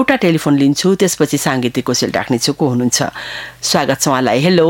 एउटा टेलिफोन लिन्छु, त्यसपछि साङ्गीतिक कोसेल राख्नेछु। को हुनुहुन्छ? स्वागत छ उहाँलाई। हेलो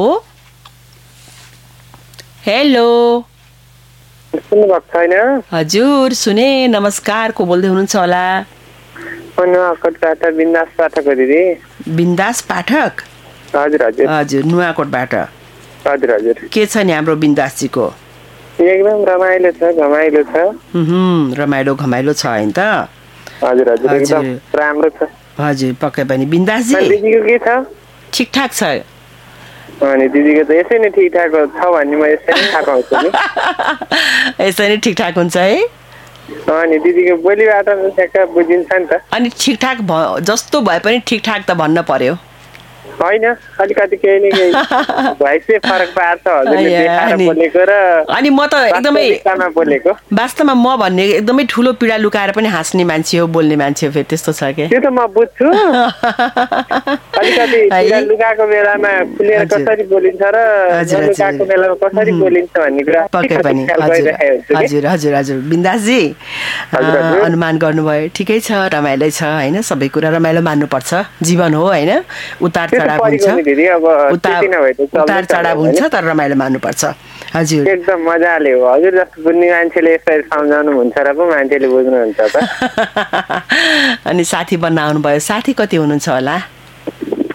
हेलो सुन्नुभएको छैन? हजुर सुने। नमस्कार, को बोल्दै हुनुहुन्छ होला? नुवाकोटबाट बिन्दास पाठक हो दिदी। बिन्दास पाठक? हजुर हजुर हजुर, नुवाकोटबाट। हजुर हजुर। के छ नि हाम्रो बिन्दासजीको? एकदम रमाइलो छ, घमाइलो छ। रमाइलो घमाइलो छ हैन त? हजुर हजुर, एकदम राम्रो छ। हजुर, पक्कै पनि। बिन्दासजी दिदीको के छ? ठिकठाक छ। अनि दिदीको त यसै नै ठिकठाक छ भन्ने म यसै नै थाहा पाउँछु नि। यसै नै ठिकठाक हुन्छ है? अनि दिदीको बोलीबाट ठ्याक्क बुझिन्छ नि त। अनि ठिकठाक जस्तो भए पनि ठिकठाक त भन्न पर्यो होइन? अलिकति केही न केही भोइस फरक पार्छ हजुरले देखाएर बोलेको र अनि म त एकदमै बोलेको। वास्तवमा म भन्ने एकदमै ठुलो पीडा लुकाएर पनि हाँस्ने मान्छे हो, बोल्ने मान्छे हो, फेरि त्यस्तो छ के? त्यो त म बुझ्छु। अलिकति पीडा लुकाएको बेलामा खुलेर कसरी बोलिन्छ र नलुकाएको बेलामा कसरी बोलिन्छ भन्ने कुरा पक्कै पनि। हजुर हजुर हजुर बिन्दासजी अनुमान गर्नुभयो। ठिकै छ, रमाइलो छ हैन? सबै कुरा रमाइलो मान्नुपर्छ, जीवन हो हैन? उतार चढाव हुन्छ, उतार चढाव हुन्छ, तर रमाइलो मान्नुपर्छ। हजुर एकदम मजाले हो। हजुर जस्तो बुझ्ने मान्छेले यसरी सम्झाउनु हुन्छ र पो मान्छेले बुझ्नुहुन्छ त। अनि साथी बन्न आउनुभयो। साथी कति हुनुहुन्छ होला?